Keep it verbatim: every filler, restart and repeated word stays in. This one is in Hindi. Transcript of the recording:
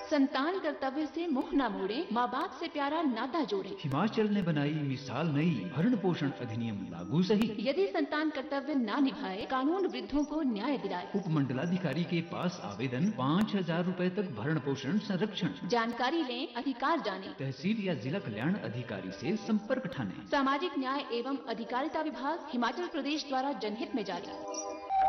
संतान कर्तव्य से मुंह न मोड़े, माँ बाप से प्यारा नाता जोड़े। हिमाचल ने बनाई मिसाल नई, भरण पोषण अधिनियम लागू सही। यदि संतान कर्तव्य न निभाए, कानून वृद्धों को न्याय दिलाए। उपमंडलाधिकारी के पास आवेदन, पाँच हजार रूपए तक भरण पोषण संरक्षण। जानकारी लें, अधिकार जाने। तहसील या जिला कल्याण अधिकारी से संपर्क ठाने। सामाजिक न्याय एवं अधिकारिता विभाग, हिमाचल प्रदेश द्वारा जनहित में जारी।